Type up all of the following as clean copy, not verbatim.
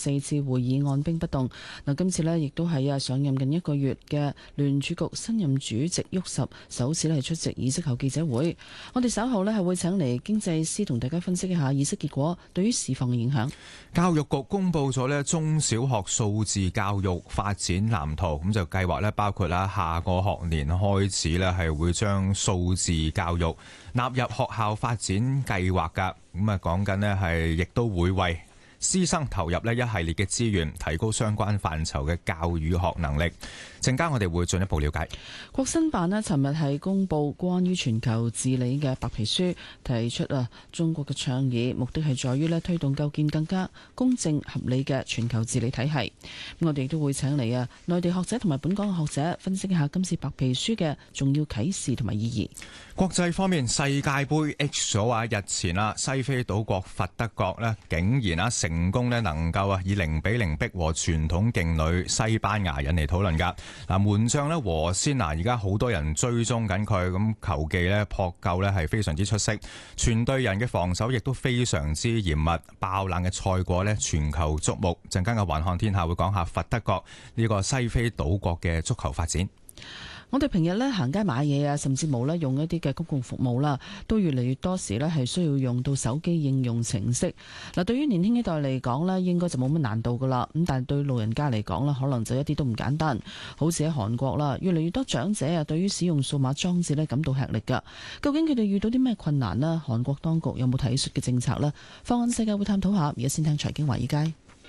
4次會議按兵不動。嗱，今次呢亦都係上任近1個月嘅聯儲局新任主席沃什首次係出席議息後記者會。我哋稍後呢係會請嚟經濟師同大家分析一下議息結果對於市況嘅影響。 教育局公布咗呢中小學數字教育發展藍圖，咁就計劃呢包括下個學年開始呢係會將數字教育納入學校發展計劃㗎。咁啊講緊呢係亦都會為師生投入呢一系列嘅資源，提高相關範疇嘅教與學能力。陣間我哋會進一步了解。 國新辦尋日係公布關於全球治理嘅白皮書，提出中國嘅倡議，目的係在於推動構建更加公正合理嘅全球治理體系。我哋亦都會請嚟內地學者同埋本港嘅學者分析一下今次白皮書嘅重要啟示同埋意義。 國際方面，世界盃 H 組日前西非島國佛得角竟然成功能夠以0-0逼和傳統勁旅西班牙，引嚟討論㗎。門將和仙拿而家好多人追蹤緊佢，咁球技撲救係非常之出色，全隊人嘅防守亦都非常之嚴密，爆冷嘅賽果全球矚目。陣間嘅環看天下會講下佛得角呢個西非島國嘅足球發展。 我哋平日行街買嘢甚至冇用一啲嘅公共服務啦，都越嚟越多時係需要用到手機應用程式。嗱，對於年輕一代嚟講應該就冇乜難度噶啦。咁但係對老人家嚟講可能就一啲都唔簡單。好似喺韓國啦，越嚟越多長者對於使用數碼裝置感到吃力噶。究竟佢哋遇到啲咩困難呢？韓國當局有冇體恤嘅政策呢？放眼世界會探討下。而家先聽財經華爾街。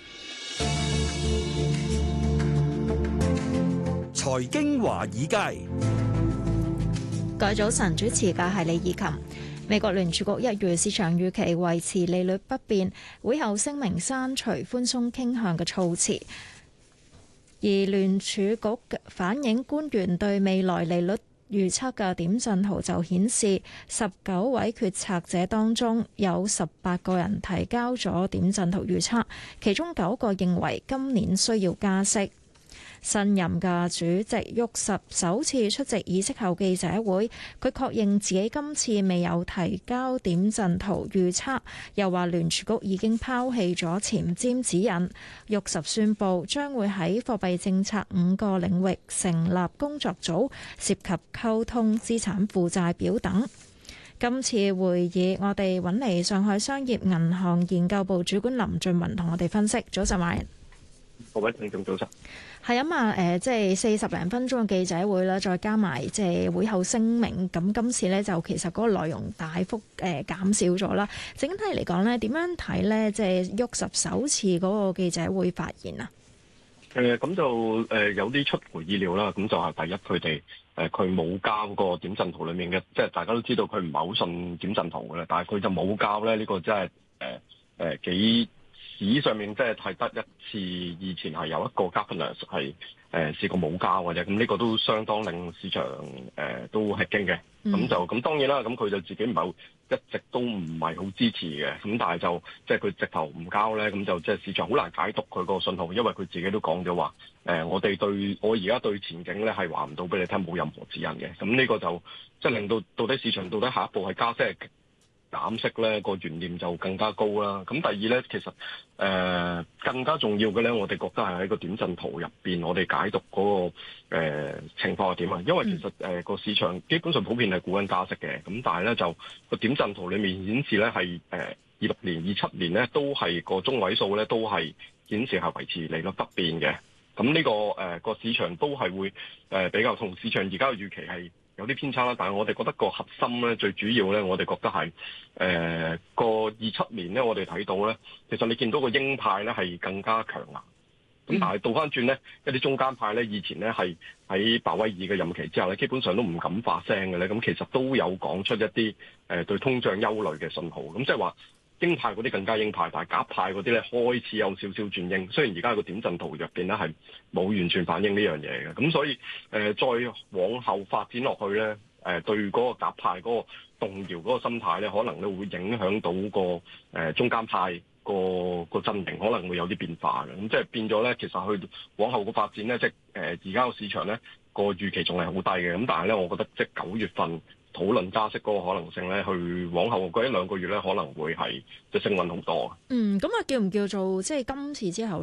財經華爾街， 各位早晨，主持嘅係李怡琴。美國聯儲局一如市場預期維持利率不變，會後聲明刪除寬鬆傾向嘅措辭，而聯儲局反映官員對未來利率預測嘅點陣圖就顯示，19位決策者當中有18個人提交咗點陣圖預測，其中9個認為今年需要加息。新任嘅主席沃什首次出席議息後記者會，佢確認自己今次未有提交點陣圖預測，又話聯儲局已經拋棄咗前瞻指引。沃什宣布將會喺貨幣政策5個領域成立工作組，涉及溝通、資產負債表等。今次會議我哋揾嚟上海商業銀行研究部主管林俊文同我哋分析。早晨，馬人。 各位聽眾早晨。 係啊嘛，即係40零分鐘嘅記者會啦，再加埋即係會後聲明，咁今次呢，就其實嗰個內容大幅減少咗啦。整體嚟講呢，點樣睇呢？即係沃什首次嗰個記者會發言啊？ 咁就有啲出乎意料啦。咁就係第一，佢哋佢冇交個點陣圖裡面嘅，即係大家都知道佢唔係好信點陣圖嘅啦，但係佢就冇交咧。呢個真係幾史上面即係得一次，以前係有一個 governor 係試過冇交嘅啫。咁呢個都相當令市場都吃驚嘅。咁當然啦，咁佢就自己唔係一直都唔係好支持嘅。咁但係就即係佢直頭唔交咧，咁就即係市場好難解讀佢個信號，因為佢自己都講咗話我而家對前景咧係話唔到俾你聽，冇任何指引嘅。咁呢個就即係令到底市場到底下一步係加息減息咧，個懸念就更加高啦。咁第二咧，其實更加重要嘅咧，我哋覺得係喺個點陣圖入邊，我哋解讀嗰個情況係點啊？因為其實個市場基本上普遍係估緊加息嘅，咁但係咧就個點陣圖裡面顯示咧係26年、27年咧都係個中位數咧都係顯示係維持利率不變嘅。咁呢個市場都係會比較同市場而家嘅預期係有啲偏差啦，但係我哋覺得個核心咧，最主要咧，我哋覺得係個27年咧，我哋睇到咧，其實你見到個鷹派咧係更加強硬，咁但係倒翻轉咧，一啲中間派咧，以前咧係喺鮑威爾嘅任期之後咧，基本上都唔敢發聲嘅咧，咁其實都有講出一啲對通脹憂慮嘅信號，咁即係話鷹派嗰啲更加鷹派，但係鴿派嗰啲咧開始有少少轉鷹，雖然而家個點陣圖入邊咧係冇完全反映呢樣嘢嘅，咁所以再往後發展落去咧，對嗰個鴿派嗰個動搖嗰個心態咧，可能咧會影響到個中間派個陣營可能會有啲變化嘅，咁即係變咗咧，其實去往後個發展咧，即係而家個市場咧個預期仲係好低嘅，咁但係咧，我覺得即係9月份討論加息嗰個可能性咧，去往後嗰1-2個月咧，可能會係即係升溫好多。 咁啊，叫唔叫做即係今次之後